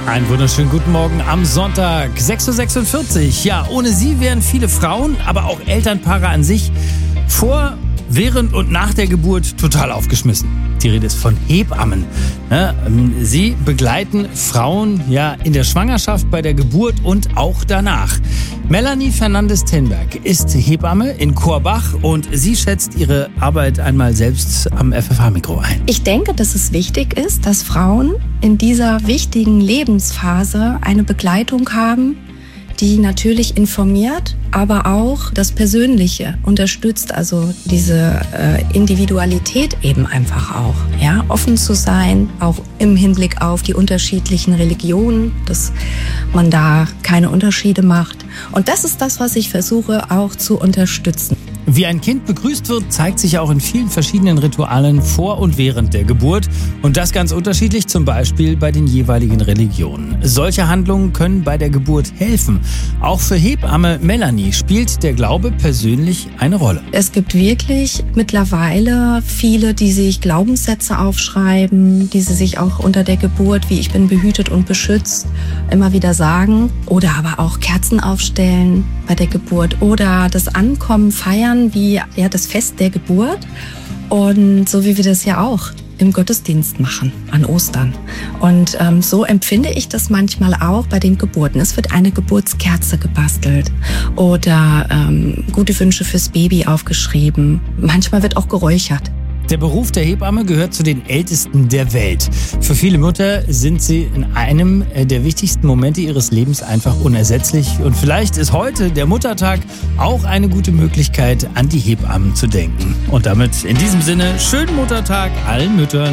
Einen wunderschönen guten Morgen am Sonntag, 6.46 Uhr. Ja, ohne sie wären viele Frauen, aber auch Elternpaare an sich vor, während und nach der Geburt total aufgeschmissen. Die Rede ist von Hebammen. Sie begleiten Frauen in der Schwangerschaft, bei der Geburt und auch danach. Melanie Fernandes-Tenberg ist Hebamme in Korbach und sie schätzt ihre Arbeit einmal selbst am FFH-Mikro ein. Ich denke, dass es wichtig ist, dass Frauen in dieser wichtigen Lebensphase eine Begleitung haben, die natürlich informiert, aber auch das Persönliche unterstützt, also diese Individualität eben einfach auch. Ja, offen zu sein, auch im Hinblick auf die unterschiedlichen Religionen, dass man da keine Unterschiede macht. Und das ist das, was ich versuche auch zu unterstützen. Wie ein Kind begrüßt wird, zeigt sich auch in vielen verschiedenen Ritualen vor und während der Geburt. Und das ganz unterschiedlich, zum Beispiel bei den jeweiligen Religionen. Solche Handlungen können bei der Geburt helfen. Auch für Hebamme Melanie spielt der Glaube persönlich eine Rolle. Es gibt wirklich mittlerweile viele, die sich Glaubenssätze aufschreiben, die sie sich auch unter der Geburt, wie ich bin behütet und beschützt, immer wieder sagen. Oder aber auch Kerzen aufstellen bei der Geburt oder das Ankommen feiern, wie das Fest der Geburt, und so wie wir das ja auch im Gottesdienst machen an Ostern. Und so empfinde ich das manchmal auch bei den Geburten. Es wird eine Geburtskerze gebastelt oder gute Wünsche fürs Baby aufgeschrieben. Manchmal wird auch geräuchert. Der Beruf der Hebamme gehört zu den ältesten der Welt. Für viele Mütter sind sie in einem der wichtigsten Momente ihres Lebens einfach unersetzlich. Und vielleicht ist heute, der Muttertag, auch eine gute Möglichkeit, an die Hebammen zu denken. Und damit in diesem Sinne, schönen Muttertag allen Müttern.